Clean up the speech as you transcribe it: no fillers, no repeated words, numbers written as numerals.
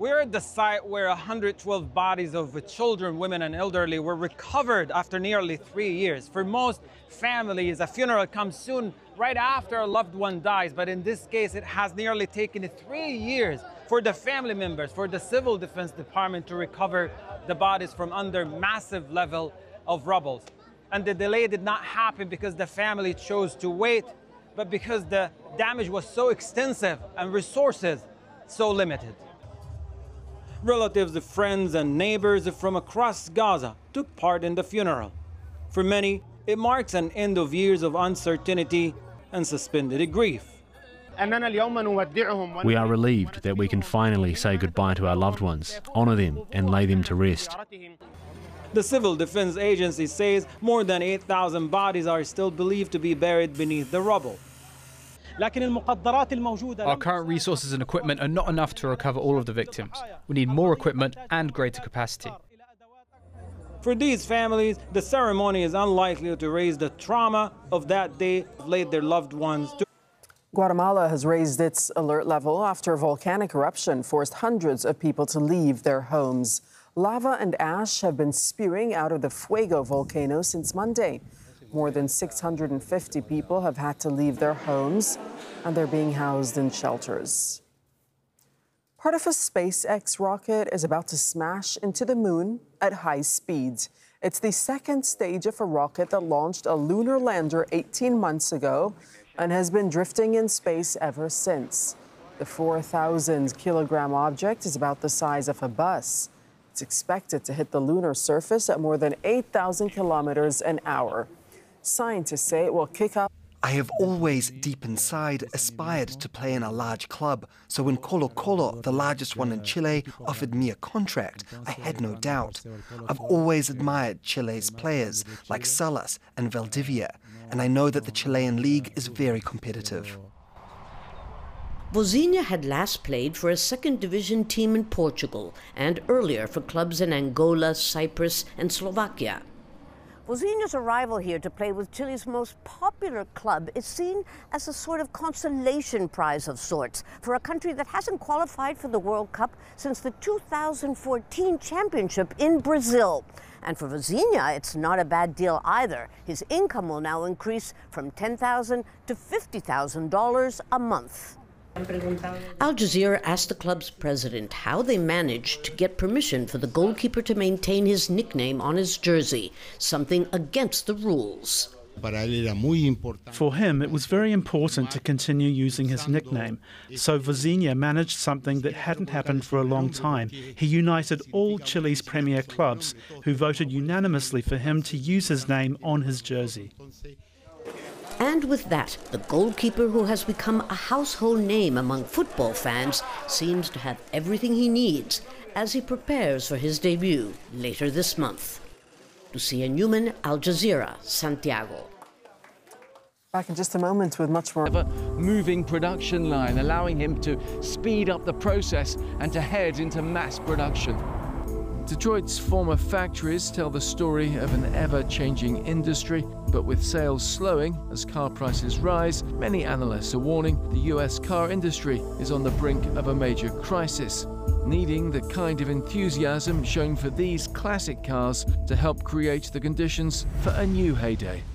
We're at the site where 112 bodies of children, women, and elderly were recovered after nearly 3 years. For most families, a funeral comes soon, right after a loved one dies. But in this case, it has nearly taken 3 years for the family members, for the Civil Defense Department to recover the bodies from under massive level of rubble. And the delay did not happen because the family chose to wait, but because the damage was so extensive and resources so limited. Relatives, friends, and neighbors from across Gaza took part in the funeral. For many, it marks an end of years of uncertainty and suspended grief. We are relieved that we can finally say goodbye to our loved ones, honour them and lay them to rest. The Civil Defense Agency says more than 8,000 bodies are still believed to be buried beneath the rubble. Our current resources and equipment are not enough to recover all of the victims. We need more equipment and greater capacity. For these families, the ceremony is unlikely to raise the trauma of that day laid their loved ones to. Guatemala has raised its alert level after a volcanic eruption forced hundreds of people to leave their homes. Lava and ash have been spewing out of the Fuego volcano since Monday. More than 650 people have had to leave their homes, and they're being housed in shelters. Part of a SpaceX rocket is about to smash into the moon at high speeds. It's the second stage of a rocket that launched a lunar lander 18 months ago and has been drifting in space ever since. The 4,000-kilogram object is about the size of a bus. It's expected to hit the lunar surface at more than 8,000 kilometers an hour. Scientists say it will kick up. I have always, deep inside, aspired to play in a large club, so when Colo-Colo, the largest one in Chile, offered me a contract, I had no doubt. I've always admired Chile's players, like Salas and Valdivia, and I know that the Chilean league is very competitive. Vozinha had last played for a second division team in Portugal and earlier for clubs in Angola, Cyprus, and Slovakia. Vozinha's arrival here to play with Chile's most popular club is seen as a sort of consolation prize of sorts for a country that hasn't qualified for the World Cup since the 2014 championship in Brazil. And for Vozinha, it's not a bad deal either. His income will now increase from $10,000 to $50,000 a month. Al Jazeera asked the club's president how they managed to get permission for the goalkeeper to maintain his nickname on his jersey, something against the rules. For him, it was very important to continue using his nickname. So Vozinha managed something that hadn't happened for a long time. He united all Chile's premier clubs who voted unanimously for him to use his name on his jersey. And with that, the goalkeeper who has become a household name among football fans seems to have everything he needs as he prepares for his debut later this month. Lucia Newman, Al Jazeera, Santiago. Back in just a moment with much more. A moving production line, allowing him to speed up the process and to head into mass production. Detroit's former factories tell the story of an ever-changing industry, but with sales slowing as car prices rise, many analysts are warning the US car industry is on the brink of a major crisis, needing the kind of enthusiasm shown for these classic cars to help create the conditions for a new heyday.